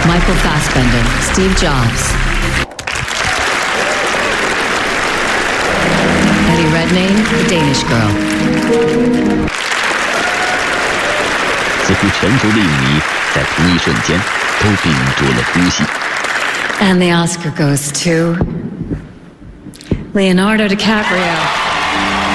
Michael Fassbender, Steve Jobs. Eddie Redmayne, The Danish Girl. 似乎全球的影迷在同一瞬间都屏住了呼吸。 And the Oscar goes to Leonardo DiCaprio.